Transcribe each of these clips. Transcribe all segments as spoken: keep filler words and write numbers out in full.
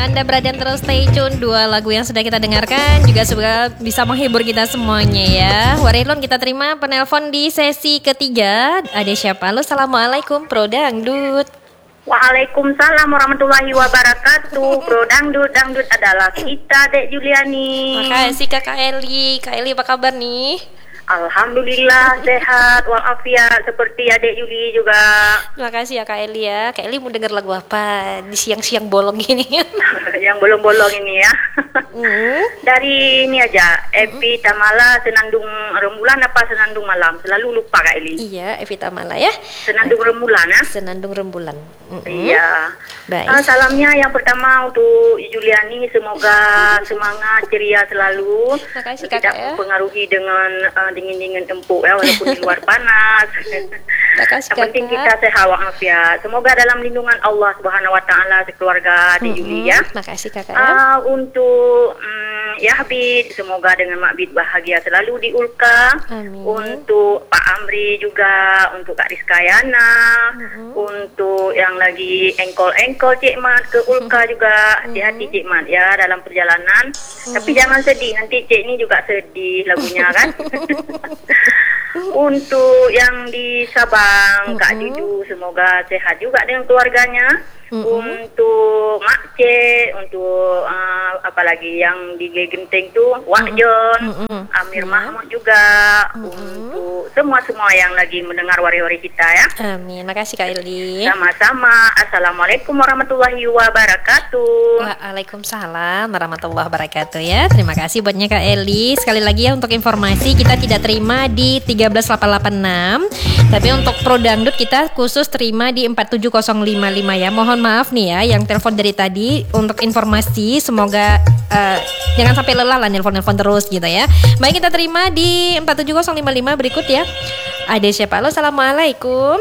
Anda berada terus stay tune. Dua lagu yang sudah kita dengarkan juga semoga bisa menghibur kita semuanya ya. Warilun, kita terima penelpon di sesi ketiga. Ada siapa? Halo, assalamualaikum Pro Dangdut. Waalaikumsalam warahmatullahi wabarakatuh. Bro Dangdut, Dangdut adalah kita, Dek Juliani. Makasih Kakak Eli. Kak Eli apa kabar nih? Alhamdulillah sehat walafiat seperti Adik Yuli juga. Terima kasih ya Kak Eli ya. Kak Eli mau denger lagu apa di siang-siang bolong gini? Yang bolong-bolong ini ya. Mm. Dari ini aja, Evi Tamala Senandung Rembulan apa Senandung Malam? Selalu lupa Kak Eli. Iya, Evi Tamala ya. Senandung Rembulan ya. Senandung Rembulan. Mm-mm. Iya. Baik. Uh, salamnya yang pertama untuk Juliani, semoga semangat ceria selalu. Terima kasih Tidak Kakak ya. mempengaruhi dengan uh, dingin-dingin empuk ya, walaupun di luar panas. Terima kasih Yang penting Kakak. kita sehat walafiat. Semoga dalam lindungan Allah Subhanahu Wa Taala sekeluarga di Juli ya. Makasih Kakak ya. Uh, untuk um, ya Habib, semoga dengan Mak Bid bahagia selalu di Ulka. Amin. Untuk Pak Amri juga, untuk Kak Rizka Yana, Mm-hmm. untuk yang lagi engkol-engkol Cik Mat ke Ulka juga, hati-hati Cik Mat ya dalam perjalanan. Tapi jangan sedih, nanti Cik ini juga sedih lagunya kan. Untuk yang di Sabang, Kak Juju, semoga sehat juga dengan keluarganya. Mm-hmm. Untuk Mak Cik, untuk uh, apalagi yang di Gegenteng tu, Wak Jon, Mm-hmm. Amir Ya. Mahmud juga, Mm-hmm. untuk semua-semua yang lagi mendengar wari-wari kita ya. Amin. Makasih Kak Eli. Sama-sama. Assalamualaikum warahmatullahi wabarakatuh. Waalaikumsalam warahmatullahi wabarakatuh ya. Terima kasih buatnya Kak Eli. Sekali lagi ya untuk informasi kita tidak terima di tiga belas delapan delapan enam, tapi untuk Pro Dangdut kita khusus terima di empat tujuh nol lima lima ya. Mohon maaf nih ya yang telepon dari tadi untuk informasi, semoga uh, jangan sampai lelah lah nelpon-nelpon terus gitu ya. Baik, kita terima di empat tujuh nol lima lima berikut ya. Ada siapa? Halo, assalamualaikum.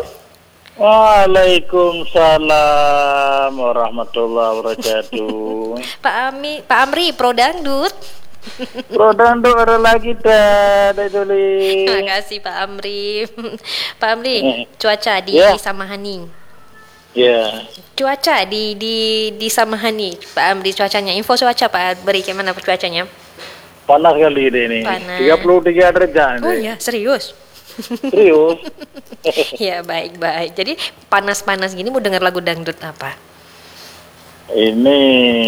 Waalaikumsalam warahmatullahi wabarakatuh. Pak Ami, Pak Amri, Pro Dangdut. Pro Dangdut ada lagi dah, Dek Juli. Terima kasih Pak Amri. Pak Amri, Eh. cuaca di Ya. Samahani. Ya, Cuaca di di di Samahani, Pak Amri, cuacanya. Info cuaca Pak, beri gimana cuacanya? panas kali deh ini. Panas. tiga puluh tiga derajat. Oh deh. ya, serius. Serius? Ya, baik-baik. Jadi panas-panas gini mau dengar lagu dangdut apa? Ini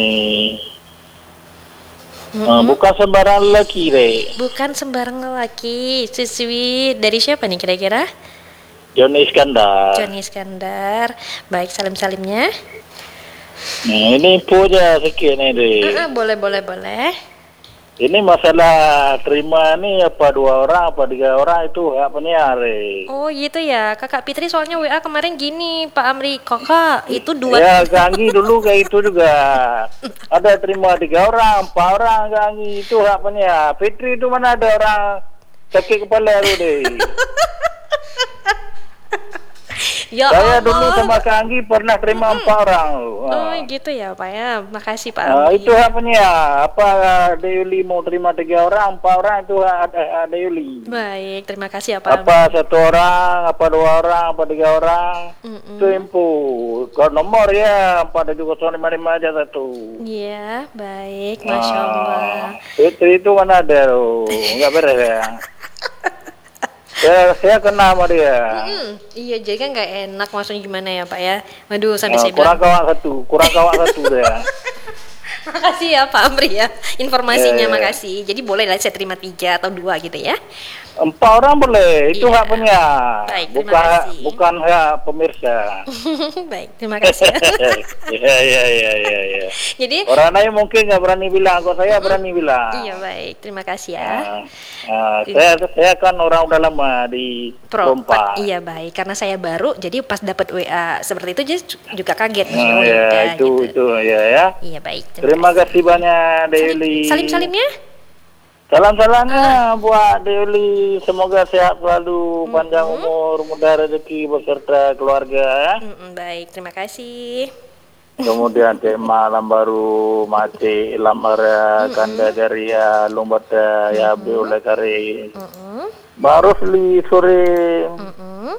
eh, bukan sembarang lelaki deh. Bukan sembarang lelaki. Siswi dari siapa nih kira-kira? Joni Iskandar. Johnny Iskandar. Baik, salim-salimnya. Nah, ini info aja sedikit nih deh. Ah, ah, boleh, boleh, boleh. Ini masalah terima nih apa dua orang apa tiga orang itu apa nih hari? Oh gitu ya, Kakak Fitri soalnya W A kemarin gini, Pak Amri, Kakak itu dua. Ya, Ganggi dulu kayak itu juga. Ada terima tiga orang, empat orang Ganggi itu apanya? Fitri itu mana ada orang sakit kepala lu deh. Ya Saya Allah. dulu sama Ganggi pernah terima empat orang. Oh Nah, gitu ya Pak ya, makasih Pak Nah, Amri. itu apanya? Apa ada Yuli mau terima tiga orang, empat orang itu ada ada Yuli. Baik, terima kasih ya Pak Amri. Apa satu orang, apa dua orang, apa tiga orang? Mm-mm. Itu info. Kalau nomor ya empat tujuh nol lima lima aja satu. Iya, baik, Masya Allah. Itu itu mana ada loh, nggak beres ya. saya saya kena sama dia. Hmm, iya, jadi kan nggak enak, maksudnya gimana ya Pak ya? Waduh, sampai Nah, saya kurang bilang. kawak satu, kurang kawak satu dia. Makasih ya Pak Amri ya, informasinya Eh. makasih. Jadi boleh lah saya terima tiga atau dua gitu ya. Empat orang boleh, itu Iya. hak punya. Baik, terima bukan kasih. bukan hak pemirsa. Baik, terima kasih. Iya iya iya iya. Ya. Jadi, Orang lain mungkin nggak berani bilang, kok saya berani bilang. iya baik, terima kasih ya. Nah, nah, saya saya kan orang udah lama di Perompak. Lompat. Iya baik, karena saya baru, jadi pas dapat W A seperti itu jadi juga kaget. Nah, Oh, ya udah, itu gitu. itu ya ya. Iya baik. Terima kasih banyak Deuli. Salim-salimnya? Salam-salamnya buat Deuli. Semoga sehat selalu, panjang umur, mudah rezeki beserta keluarga. Mm-mm, baik, terima kasih. Kemudian Cik Malam Baru, Mati, Lamara, Kanda Jaria, Lumbata, ya oleh Kari. Mm-mm, Barusli Sore, mm-mm.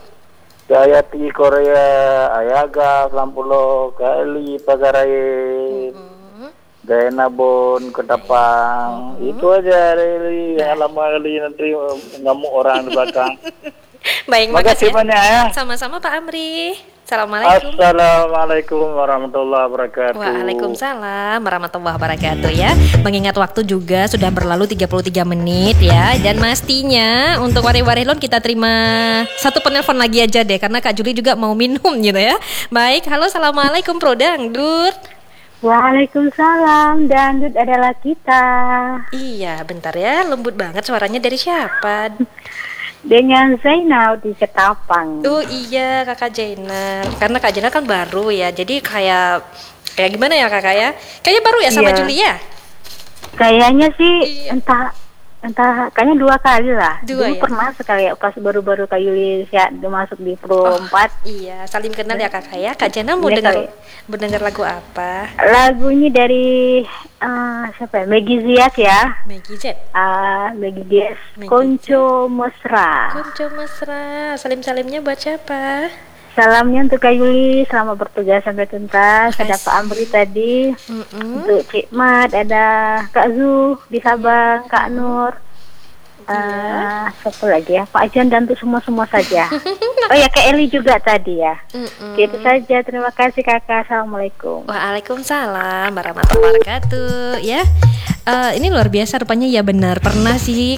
Jayati Korea, Ayaga, Lampulo, Kali, Pagarai. Mm. Gaenabon, Ketapang, itu aja Rili. Yang lama kali nanti ngamuk orang di belakang. Baik, Makasih makasih banyak ya. Sama-sama Pak Amri. Assalamualaikum. Assalamualaikum warahmatullahi wabarakatuh. Waalaikumsalam warahmatullahi wabarakatuh ya. Mengingat waktu juga sudah berlalu tiga puluh tiga menit ya. Dan mestinya untuk wari-warilon kita terima satu penelpon lagi aja deh, karena Kak Juli juga mau minum gitu ya. Baik, halo, assalamualaikum Pro Dangdut. Waalaikumsalam, Dangdut adalah kita. Iya, bentar ya, lembut banget suaranya. Dari siapa? Dengan Zainal di Ketapang. Oh iya, Kakak Jainal. Karena Kak Jainal kan baru ya, jadi kayak kayak gimana ya Kakak ya? Kayaknya baru ya sama Iya. Julia. Kayaknya sih Iya. entah entah kayaknya dua kali lah. Dua Dulu ya? pernah sekali pas baru-baru Kak Yulis ya masuk di Pro empat. Iya, saling kenal ya Kakak ya. Kak Jainal mau Iya, dengar kali. mau dengar lagu apa? Lagunya dari eh, siapa ya? Maggie Ziak ya. Maggie Z. Ah, Maggie Ziak. Maggie Konco Mesra. Kunco mesra. Salim-salimnya buat siapa? Salamnya untuk Kak Yuli, selamat bertugas sampai tuntas. Ada Pak Amri tadi. Mm-mm. Untuk Cik Mat, ada Kak Zu di Sabang, Kak Nur. Eh, siapa lagi ya? Pak Ajan dan untuk semua-semua saja. Oh ya, Kak Eli juga tadi ya. Mm-mm. Itu saja. Terima kasih Kakak. Assalamualaikum. Waalaikumsalam warahmatullahi wabarakatuh ya. Eh, ini luar biasa rupanya ya, benar pernah sih